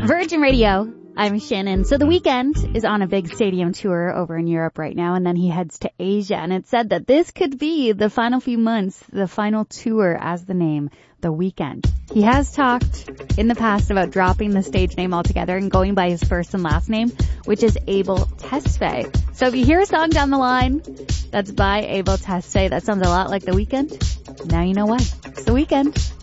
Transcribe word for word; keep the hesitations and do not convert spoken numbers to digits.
Virgin Radio. I'm Shannon. So The Weeknd is on a big stadium tour over in Europe right now, and then he heads to Asia. And it's said that this could be the final few months, the final tour as the name, The Weeknd. He has talked in the past about dropping the stage name altogether and going by his first and last name, which is Abel Tesfaye. So if you hear a song down the line that's by Abel Tesfaye that sounds a lot like The Weeknd, now you know why. It's The Weeknd.